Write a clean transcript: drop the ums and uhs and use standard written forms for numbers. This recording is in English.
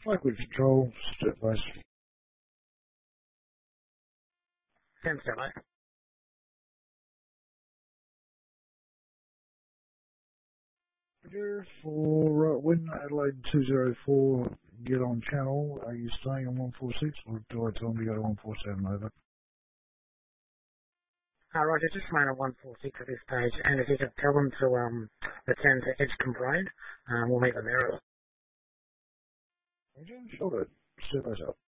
Flight control, step base. Ten step, mate. For Wind Adelaide 204, get on channel. Are you staying on 146 or do I tell them to go to 147 over? Roger, just remain at 146 at this stage, and if you could tell them to return to Edgecombe Parade, we'll meet them there. Sure, step base up.